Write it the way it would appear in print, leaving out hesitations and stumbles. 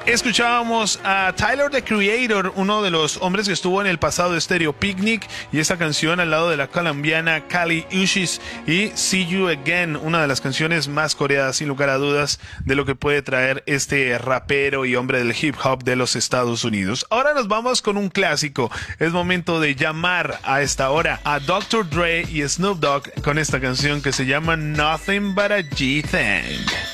Escuchábamos a Tyler, the Creator, uno de los hombres que estuvo en el pasado de Stereo Picnic, y esta canción al lado de la colombiana Kali Uchis, y See You Again, una de las canciones más coreadas sin lugar a dudas de lo que puede traer este rapero y hombre del hip hop de los Estados Unidos. Ahora nos vamos con un clásico. Es momento de llamar a esta hora a Dr. Dre y Snoop Dogg con esta canción que se llama Nothing But a G-Thing.